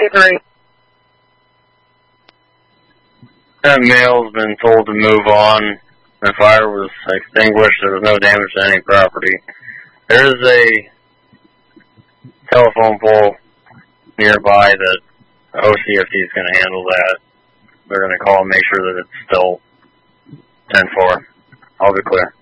10-3. That male's been told to move on. The fire was extinguished. There was no damage to any property. There is a telephone pole nearby that OCFD is going to handle that. They're going to call and make sure that it's still 10-4. I'll be clear.